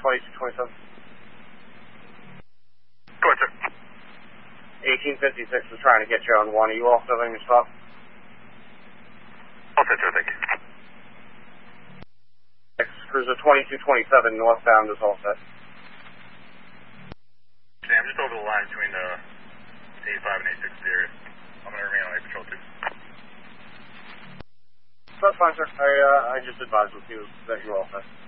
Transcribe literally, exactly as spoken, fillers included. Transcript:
twenty-two twenty-seven. Go ahead, sir. eighteen fifty-six is trying to get you on one. Are you all still in your spot? All set, sir. Thank you. Cruiser twenty-two twenty-seven northbound is all set. Okay, I'm just over the line between uh, eighty-five and eighty-six area. I'm going to remain on A Patrol two. That's fine, sir. I, uh, I just advised with you that you're all set.